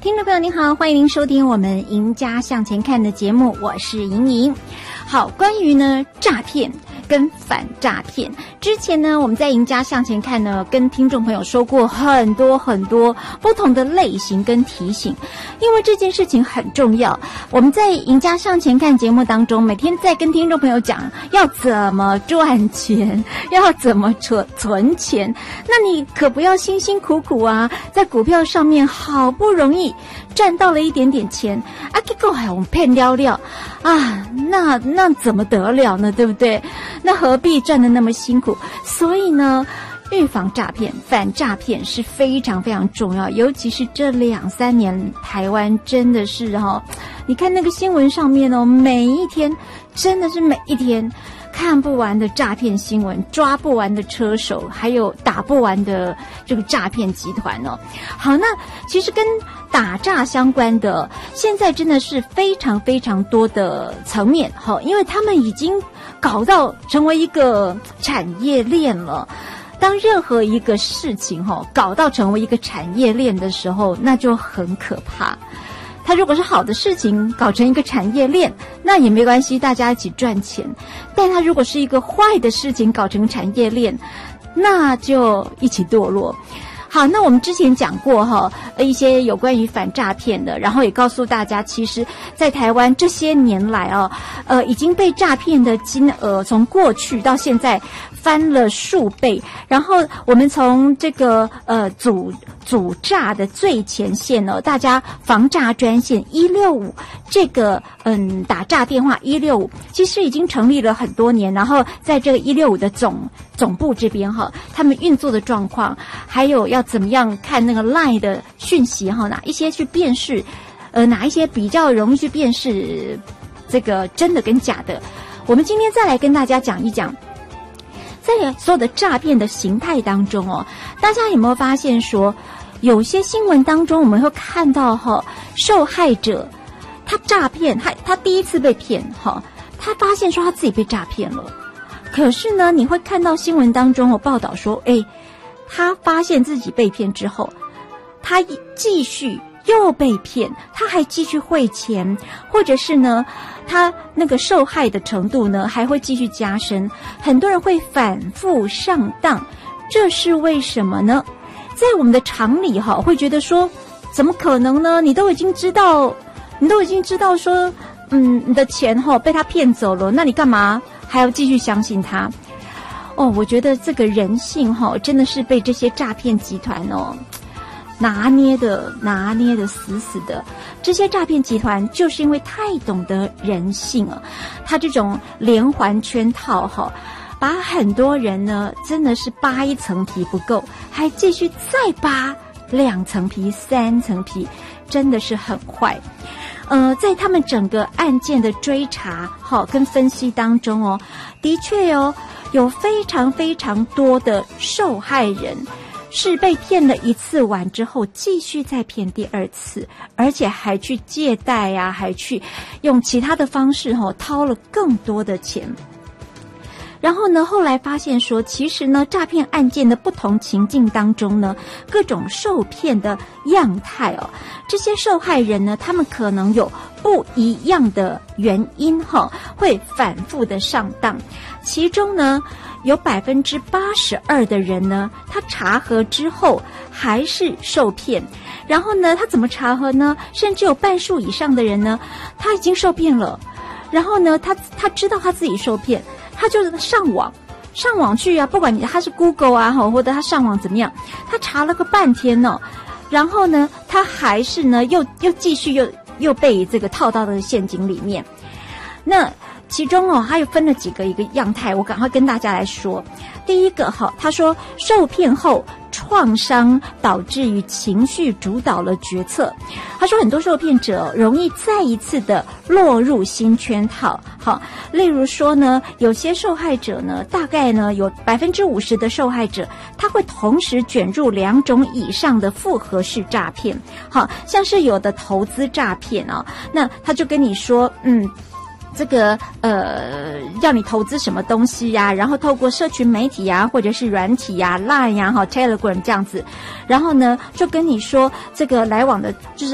听众朋友您好，欢迎您收听我们赢家向前看的节目，我是莹莹。好，关于呢诈骗跟反诈骗，之前呢我们在赢家向前看呢跟听众朋友说过很多不同的类型跟提醒，因为这件事情很重要。我们在赢家向前看节目当中，每天在跟听众朋友讲要怎么赚钱，要怎么存钱，那你可不要辛辛苦苦啊，在股票上面好不容易赚到了一点点钱啊，结果还我们骗了啊，那怎么得了呢？对不对？那何必赚得那么辛苦？所以呢，预防诈骗、反诈骗是非常非常重要，尤其是这2-3年，台湾真的是你看那个新闻上面每一天真的是每一天看不完的诈骗新闻，抓不完的车手，还有打不完的这个诈骗集团好，那其实跟打诈相关的，现在真的是非常非常多的层面因为他们已经搞到成为一个产业链了。当任何一个事情搞到成为一个产业链的时候，那就很可怕。它如果是好的事情搞成一个产业链，那也没关系，大家一起赚钱。但它如果是一个坏的事情搞成产业链，那就一起堕落。好，那我们之前讲过一些有关于反诈骗的，然后也告诉大家，其实在台湾这些年来已经被诈骗的金额从过去到现在翻了数倍。然后我们从这个阻诈的最前线大家防诈专线165这个打诈电话165，其实已经成立了很多年，然后在这个165的总部这边他们运作的状况，还有要怎么样看那个 LINE 的讯息哪一些去辨识哪一些比较容易去辨识这个真的跟假的。我们今天再来跟大家讲一讲，在所有的诈骗的形态当中大家有没有发现说，有些新闻当中我们会看到受害者他诈骗，他第一次被骗他发现说他自己被诈骗了，可是呢你会看到新闻当中报道说他发现自己被骗之后，他继续又被骗，他还继续汇钱，或者是呢他那个受害的程度呢还会继续加深，很多人会反复上当。这是为什么呢？在我们的常理会觉得说，怎么可能呢？你都已经知道说你的钱被他骗走了，那你干嘛还要继续相信他？我觉得这个人性真的是被这些诈骗集团拿捏的死死的。这些诈骗集团就是因为太懂得人性他这种连环圈套把很多人呢真的是扒一层皮不够，还继续再扒2层皮3层皮，真的是很坏。在他们整个案件的追查跟分析当中的确有非常非常多的受害人是被骗了1次完之后继续再骗第2次，而且还去借贷还去用其他的方式掏了更多的钱。然后呢，后来发现说，其实呢，诈骗案件的不同情境当中呢，各种受骗的样态这些受害人呢，他们可能有不一样的原因会反复的上当。其中呢，有82%的人呢，他查核之后还是受骗。然后呢，他怎么查核呢？甚至有半数以上的人呢，他已经受骗了，然后呢，他知道他自己受骗，他就是上网去不管他是 Google 或者他上网怎么样，他查了个半天然后呢，他还是呢又继续又被这个套到了陷阱里面。那其中还有分了一个样态，我赶快跟大家来说。第一个他说受骗后创伤导致于情绪主导了决策。他说很多受骗者容易再一次的落入新圈套。例如说呢，有些受害者呢，大概呢有50%的受害者，他会同时卷入2种以上的复合式诈骗。像是有的投资诈骗那他就跟你说这个要你投资什么东西然后透过社群媒体或者是软体LINE Telegram 这样子，然后呢就跟你说这个来往的就是